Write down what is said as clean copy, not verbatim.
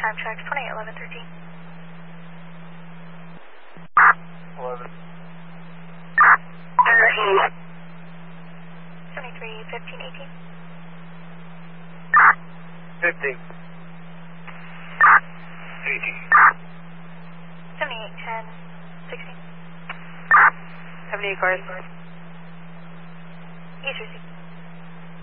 time check, 28, 11, 13. 11. 73, 15, 18. 50. 78, 10, 16. 78 cars. East Jersey.